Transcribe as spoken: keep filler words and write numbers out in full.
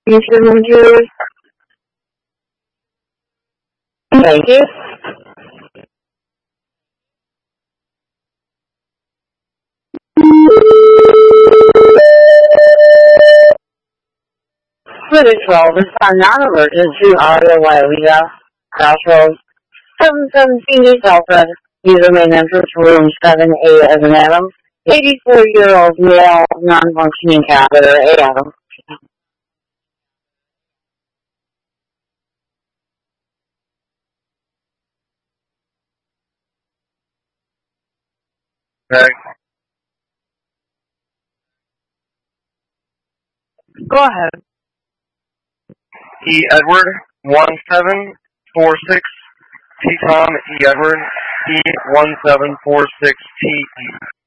Mister Major, thank you. Critics twelve is found non-emergency audio Wyoming Crossroads seven seventeen East Alfred. User main entrance room seven A as an Adam. eighty-four-year-old male non-functioning catheter A Adam. Okay. Go ahead. E. Edward, one seven four six T. Tom, E. Edward, E. one seven four six T. E.